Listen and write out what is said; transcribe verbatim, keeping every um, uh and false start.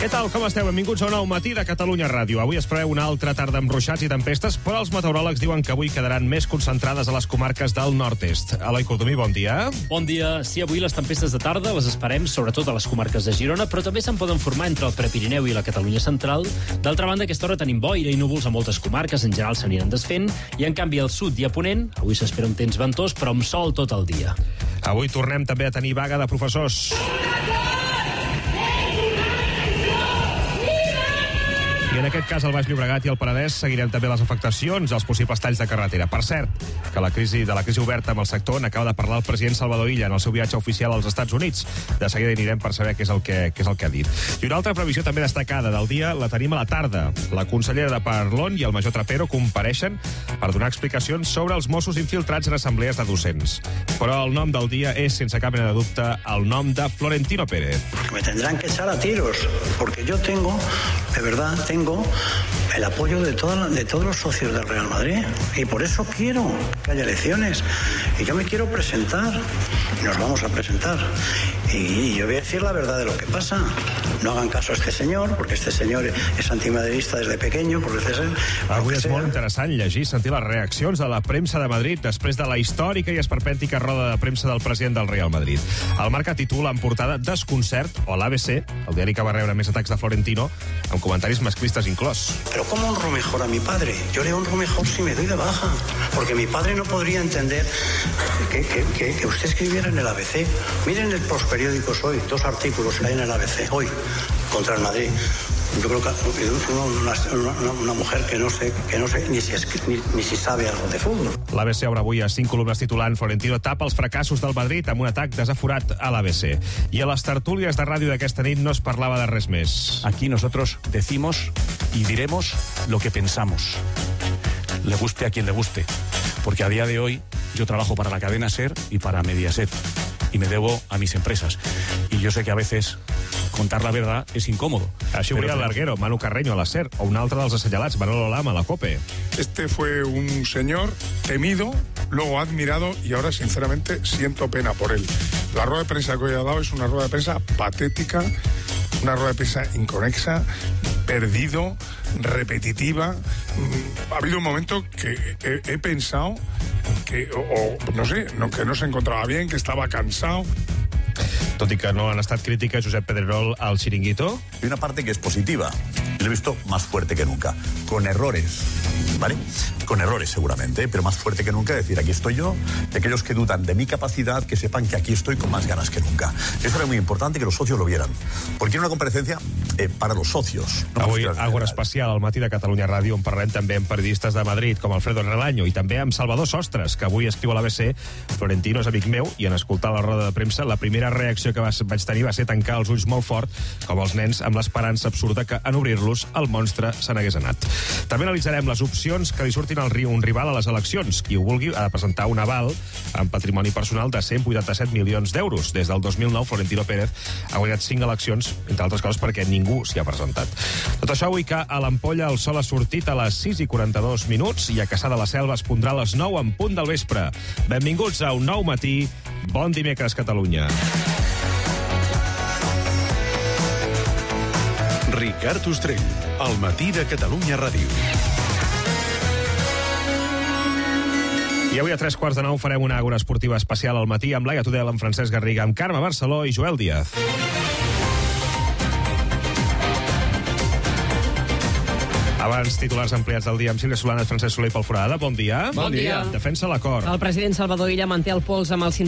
Què tal, com esteu? Benvinguts a un nou matí de Catalunya Ràdio. Avui es preveu una altra tarda amb ruixats i tempestes, però els meteoròlegs diuen que avui quedaran més concentrades a les comarques del nord-est. Eloi Cordomí, bon dia. Bon dia. Sí, avui les tempestes de tarda les esperem sobretot a les comarques de Girona, però també se'n poden formar entre el Prepirineu i la Catalunya central. D'altra banda, a aquesta hora tenim boira i núvols a moltes comarques, en general s'aniran desfent, i en canvi al sud i a ponent, avui s'espera un temps ventós, però amb sol tot el dia. Avui tornem també a tenir vaga de professors. I en aquest cas, al Baix Llobregat i al Penedès seguirem també les afectacions als possibles talls de carretera. Per cert, que la crisi de la crisi oberta amb el sector n'acaba de parlar el president Salvador Illa en el seu viatge oficial als Estats Units. De seguida anirem per saber què és el que, què és el que ha dit. I una altra previsió també destacada del dia la tenim a la tarda. La consellera de Parlon i el major Trapero compareixen per donar explicacions sobre els Mossos infiltrats en assemblees de docents. Però el nom del dia és, sense cap mena de dubte, el nom de Florentino Pérez. Me tendrán que echar a tiros, porque yo tengo, de verdad, tengo el apoyo de, toda, de todos los socios del Real Madrid, y por eso quiero que haya elecciones, y yo me quiero presentar, y nos vamos a presentar, y yo voy a decir la verdad de lo que pasa. No hagan caso a este señor, porque este señor es antimadridista desde pequeño, porque este señor... Avui és molt interessant llegir, sentir les reaccions de la premsa de Madrid després de la històrica i esperpèntica roda de premsa del president del Real Madrid. El Marca titula en portada Desconcert, o l'A B C, el diari que va rebre més atacs de Florentino, amb comentaris masclistes inclòs. Pero ¿cómo honro mejor a mi padre? Yo le honro mejor si me doy de baja, porque mi padre no podría entender que, que, que, que usted escribiera en el A B C. Miren los periódicos hoy, dos artículos que hay en el A B C, hoy, contra el Madrid. Yo creo que una, una, una mujer que no sé, que no sé ni, si es, ni, ni si sabe algo de fútbol. L'A B C obre avui a cinc columnes titulant Florentino tapa els fracassos del Madrid amb un atac desaforat a l'A B C. I a les tertúlies de ràdio d'aquesta nit no es parlava de res més. Aquí nosotros decimos y diremos lo que pensamos. Le guste a quien le guste. Porque a día de hoy yo trabajo para la cadena SER y para Mediaset. Y me debo a mis empresas. Y yo sé que a veces contar la verdad es incómodo. Així ho veia el larguero, Manu Carreño, a la SER, o un altre dels assenyalats, Manolo Lama, a la COPE. Este fue un señor temido, luego admirado, y ahora sinceramente siento pena por él. La rueda de prensa que hoy ha dado es una rueda de prensa patética, una rueda de prensa inconexa, perdido, repetitiva. Ha habido un momento que he, he pensado que, o, o no sé, no, que no se encontraba bien, que estaba cansado. Tot i que no han estat crítiques, Josep Pedrerol al Chiringuito. Hay una parte que es positiva. Lo he visto más fuerte que nunca. Con errores, ¿vale? Con errores seguramente, pero más fuerte que nunca. Decir, aquí estoy yo. Y aquellos que dudan de mi capacidad, que sepan que aquí estoy con más ganas que nunca. Eso era muy importante que los socios lo vieran. Porque era una comparecencia eh, para los socios. No Avui, Àgora Especial al matí de Catalunya Ràdio, on parlem també amb periodistes de Madrid, com Alfredo Relaño, i també amb Salvador Sostres, que avui escriu a l'A B C. Florentino és amic meu, i en escoltar la roda de premsa, la primera reacció que vaig tenir va ser tancar els ulls molt fort, com els nens, amb l'esperança absurda que en obrir-los el monstre se n'hagués anat. També analitzarem les opcions que li surtin al riu un rival a les eleccions. Qui ho vulgui ha de presentar un aval amb patrimoni personal de cent vuitanta-set milions d'euros. Des del dos mil nou, Florentino Pérez ha guanyat cinc eleccions, entre altres coses perquè ningú s'hi ha presentat. Tot això avui que a l'Ampolla el sol ha sortit a les sis i quaranta-dos minuts i a Cassà de la Selva es pondrà a les nou en punt del vespre. Benvinguts a un nou matí. Bon dimecres, Catalunya. Ricard Ostrell, al matí de Catalunya Ràdio. I avui a tres quarts de nou farem una àgora esportiva especial al matí amb Laia Tudel, amb Francesc Garriga, amb Carme Barceló i Joel Díaz. Abans, titulars ampliats del dia amb Sílvia Solanes, Francesc Soler i Pol Forada. Bon dia. Bon dia. Defensa l'acord. El president Salvador Illa manté el pols amb els sindicats